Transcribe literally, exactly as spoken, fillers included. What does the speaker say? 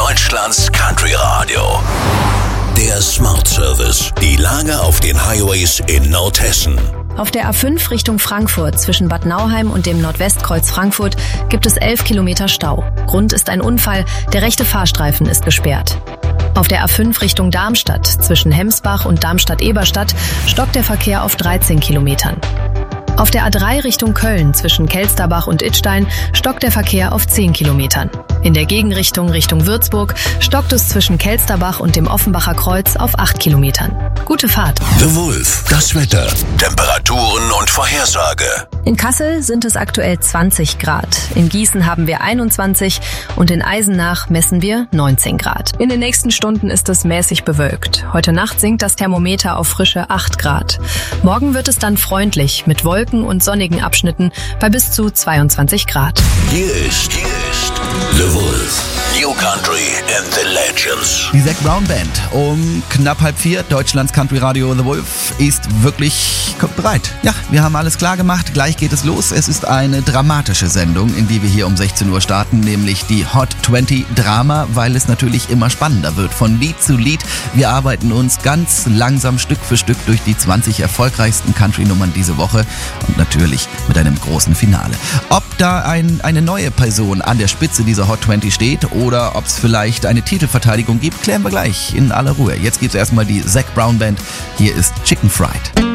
Deutschlands Country Radio. Der Smart Service. Die Lage auf den Highways in Nordhessen. Auf der A fünf Richtung Frankfurt zwischen Bad Nauheim und dem Nordwestkreuz Frankfurt gibt es elf Kilometer Stau. Grund ist ein Unfall, der rechte Fahrstreifen ist gesperrt. Auf der A fünf Richtung Darmstadt zwischen Hemsbach und Darmstadt-Eberstadt stockt der Verkehr auf dreizehn Kilometern. Auf der A drei Richtung Köln zwischen Kelsterbach und Idstein stockt der Verkehr auf zehn Kilometern. In der Gegenrichtung Richtung Würzburg stockt es zwischen Kelsterbach und dem Offenbacher Kreuz auf acht Kilometern. Gute Fahrt. The Wolf, das Wetter, Temperaturen und Vorhersage. In Kassel sind es aktuell zwanzig Grad. In Gießen haben wir einundzwanzig und in Eisenach messen wir neunzehn Grad. In den nächsten Stunden ist es mäßig bewölkt. Heute Nacht sinkt das Thermometer auf frische acht Grad. Morgen wird es dann freundlich mit Wolken und sonnigen Abschnitten bei bis zu zweiundzwanzig Grad. Hier ist, hier ist The Wolf. New Country and the Legends. Die Zac Brown Band um knapp halb vier. Deutschlands Country Radio The Wolf ist wirklich kommt bereit. Ja, wir haben alles klar gemacht. Gleich geht es los. Es ist eine dramatische Sendung, in die wir hier um sechzehn Uhr starten, nämlich die Hot zwanzig Drama, weil es natürlich immer spannender wird. Von Lied zu Lied. Wir arbeiten uns ganz langsam Stück für Stück durch die zwanzig erfolgreichsten Country-Nummern diese Woche und natürlich mit einem großen Finale. Ob da ein, eine neue Person an der Spitze dieser Hot zwanzig steht oder ob es vielleicht eine Titelverteidigung gibt, klären wir gleich in aller Ruhe. Jetzt gibt es erstmal die Zac Brown Band. Hier ist Chicken Fried.